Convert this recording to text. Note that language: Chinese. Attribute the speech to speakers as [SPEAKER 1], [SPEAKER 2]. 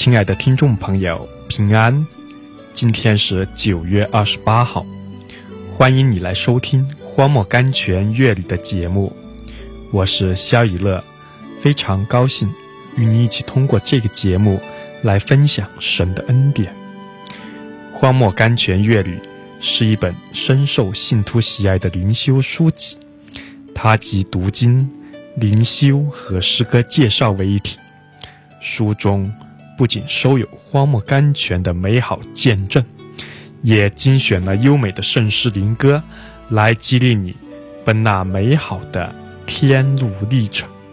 [SPEAKER 1] 亲爱的听众朋友，平安！今天是9月28号，欢迎你来收听荒漠甘泉乐理的节目。我是肖以乐，非常高兴与你一起通过这个节目来分享神的恩典。荒漠甘泉乐理是一本深受信徒喜爱的灵修书籍，它集读经、灵修和诗歌介绍为一体。书中不仅收有荒漠甘泉的美好见证，也精选了优美的圣诗灵歌，来激励你奔那美好的天路历程。